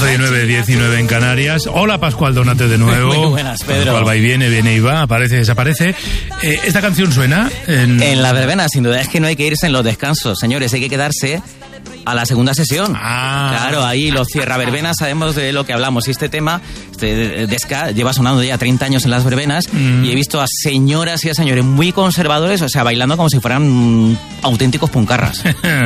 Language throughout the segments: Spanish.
12:19, 19 en Canarias. Hola, Pascual Donate de nuevo. Muy buenas, Pedro. Pascual va y viene y va, aparece y desaparece. ¿Esta canción suena? En la verbena, sin duda. Es que no hay que irse en los descansos, señores. Hay que quedarse a la segunda sesión. Claro, ahí los cierraverbenas sabemos de lo que hablamos. Y este tema de ska lleva sonando ya 30 años en las verbenas y he visto a señoras y a señores muy conservadores, o sea, bailando como si fueran auténticos puncarras.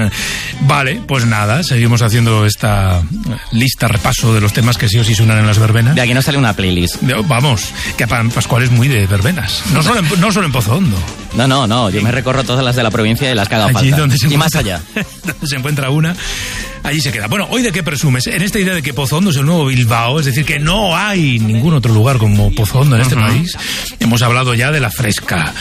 Vale, pues nada, seguimos haciendo esta lista, repaso de los temas que sí o sí suenan en las verbenas. De aquí nos sale una playlist. Vamos, que Pascual es muy de verbenas. No solo en Pozo Hondo. No, yo me recorro todas las de la provincia y las que haga falta. Y más allá. Donde se encuentra una, allí se queda. Bueno, ¿hoy de qué presumes? En esta idea de que Pozo Hondo es el nuevo Bilbao, es decir, que no hay ningún otro lugar como Pozo Hondo en este país. Hemos hablado ya de la fresca.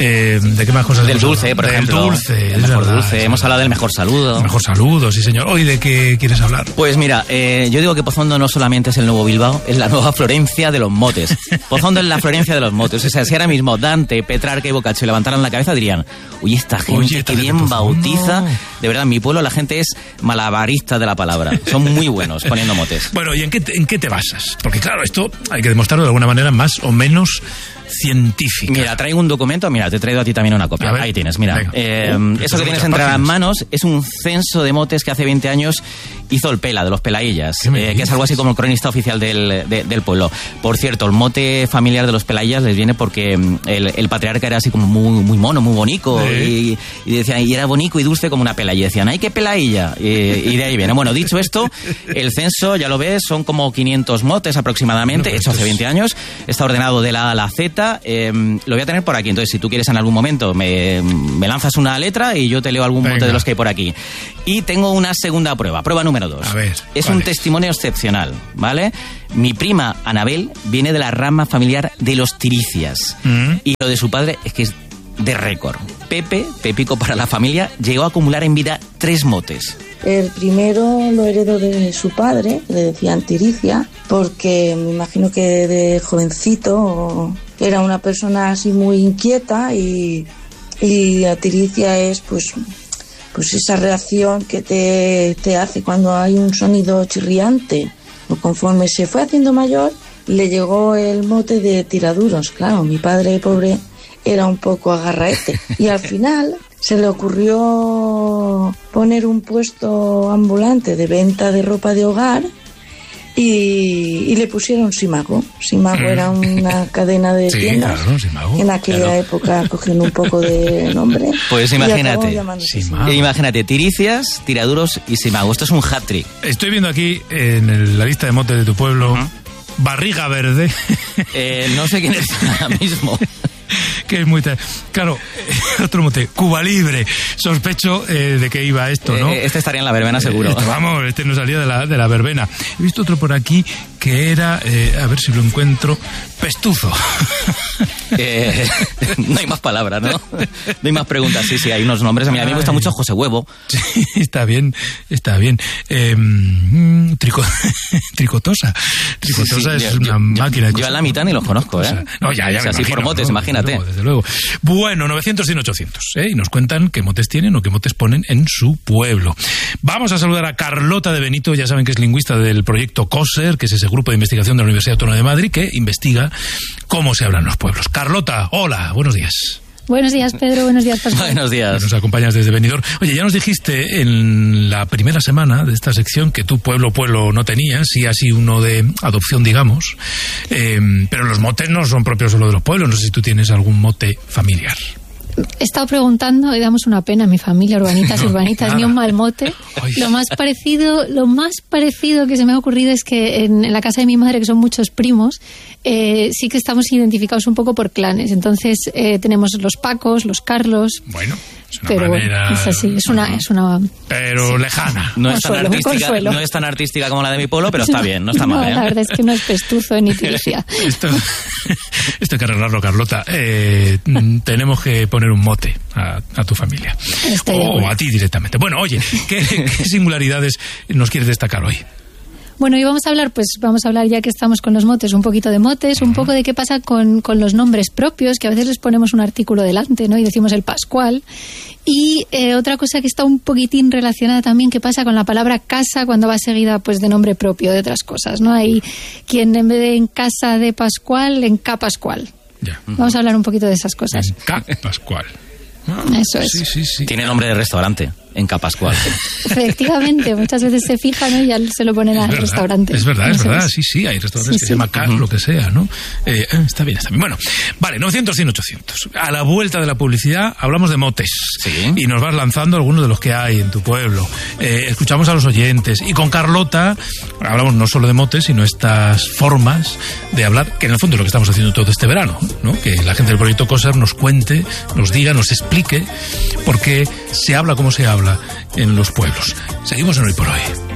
¿De qué más cosas? Del dulce, por ejemplo. Del dulce. Hemos hablado del mejor saludo. El mejor saludo, sí señor. ¿Hoy de qué quieres hablar? Pues mira, yo digo que Pozo Hondo no solamente es el nuevo Bilbao, es la nueva Florencia de los motes. Pozo Hondo es la Florencia de los motes. O sea, si ahora mismo Dante, Petrarca y Boccaccio levantaran la cabeza dirían, oye, esta gente que bien bautiza. De verdad, en mi pueblo la gente es malabarista de la palabra. Son muy buenos poniendo motes. Bueno, ¿y en qué te basas? Porque claro, esto hay que demostrarlo de alguna manera más o menos científica. Mira, traigo un documento, mira, te he traído a ti también una copia. Ahí tienes, mira. Eso que tienes entre las manos es un censo de motes que hace 20 años hizo el Pela, de los Pelaillas, que es algo así como el cronista oficial del pueblo. Por cierto, el mote familiar de los Pelaillas les viene porque el patriarca era así como muy mono, muy bonico, y decían, y era bonito y dulce como una pela, y decían, ¡ay, qué pelailla! Y de ahí viene. Bueno, dicho esto, el censo, ya lo ves, son como 500 motes aproximadamente, hecho hace 20 años, está ordenado de la A a la Z. Lo voy a tener por aquí, entonces si tú quieres en algún momento me lanzas una letra y yo te leo algún mote de los que hay por aquí. Y tengo una segunda prueba número 2. A ver, es un testimonio excepcional, ¿vale? Mi prima Anabel viene de la rama familiar de los Tiricias y lo de su padre es que es de récord. Pepico para la familia, llegó a acumular en vida 3 motes. El primero lo heredó de su padre, le decían Tiricia, porque me imagino que de jovencito era una persona así muy inquieta y la tiricia es pues esa reacción que te hace cuando hay un sonido chirriante. O conforme se fue haciendo mayor, le llegó el mote de tiraduros. Claro, mi padre pobre era un poco agarraete y al final se le ocurrió poner un puesto ambulante de venta de ropa de hogar y le pusieron Simago. Simago era una cadena de tiendas. Claro, Simago, en aquella época cogieron un poco de nombre. Pues imagínate, Tiricias, Tiraduros y Simago. Esto es un hat-trick. Estoy viendo aquí en la lista de motes de tu pueblo, Barriga Verde. No sé quién es ahora mismo. Que es muy... Claro, otro mote, Cuba Libre. Sospecho de que iba esto, ¿no? Este estaría en la verbena seguro. Vamos, este no salía de la verbena. He visto otro por aquí que era, a ver si lo encuentro, Pestuzo. No hay más palabras, ¿no? No hay más preguntas. Sí, hay unos nombres. A mí me gusta mucho José Huevo. Sí, está bien. Tricotosa. Tricotosa es una máquina de cosas. Yo a la mitad ni los conozco, ¿eh? No, ya. O sea, así por motes, imagínate. Desde luego. Bueno, 900 y 800, ¿eh? Y nos cuentan qué motes tienen o qué motes ponen en su pueblo. Vamos a saludar a Carlota de Benito, ya saben que es lingüista del proyecto COSER, que es ese grupo de investigación de la Universidad Autónoma de Madrid que investiga cómo se hablan los pueblos. Carlota, hola, buenos días. Buenos días, Pedro. Buenos días, Pascual. Buenos días. Nos acompañas desde Benidorm. Oye, ya nos dijiste en la primera semana de esta sección que tu pueblo no tenías, sí así uno de adopción, digamos, pero los motes no son propios solo de los pueblos. No sé si tú tienes algún mote familiar. He estado preguntando y damos una pena a mi familia, urbanitas, ni un mal mote. Ay. Lo más parecido que se me ha ocurrido es que en la casa de mi madre, que son muchos primos, sí que estamos identificados un poco por clanes. Entonces tenemos los Pacos, los Carlos. Bueno, es una pero manera... Bueno, es así, es una pero sí, lejana. No es tan artística como la de mi pueblo, pero está bien, no está mal. La verdad es que no es Pestuzo ni Tiricia. Esto hay que arreglarlo, Carlota. Tenemos que poner un mote a tu familia. O a ti directamente. Bueno, oye, ¿qué singularidades nos quieres destacar hoy? Bueno, y vamos a hablar ya que estamos con los motes, un poquito de motes, un poco de qué pasa con los nombres propios, que a veces les ponemos un artículo delante, ¿no? Y decimos el Pascual. Y otra cosa que está un poquitín relacionada también, qué pasa con la palabra casa cuando va seguida pues de nombre propio, de otras cosas, ¿no? Hay quien en vez de en casa de Pascual, en Ca Pascual. Ya. Vamos a hablar un poquito de esas cosas. En Ca Pascual. Eso es. Sí. Tiene nombre de restaurante, en Ca Pascual. Efectivamente, muchas veces se fijan, ¿no? Y ya se lo ponen al restaurante. Es verdad, sí, hay restaurantes que se llama Ca, lo que sea, ¿no? Está bien. Bueno, vale, 900, 100, 800. A la vuelta de la publicidad hablamos de motes. Sí. Y nos vas lanzando algunos de los que hay en tu pueblo. Escuchamos a los oyentes. Y con Carlota hablamos no solo de motes, sino estas formas de hablar, que en el fondo es lo que estamos haciendo todo este verano, ¿no? Que la gente del proyecto COSER nos cuente, nos diga, nos explique por qué se habla como se habla en los pueblos. Seguimos en Hoy por Hoy.